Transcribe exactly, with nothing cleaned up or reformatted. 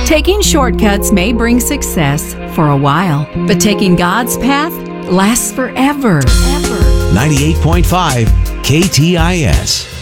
Taking shortcuts may bring success for a while, but taking God's path lasts forever. ninety-eight point five K T I S.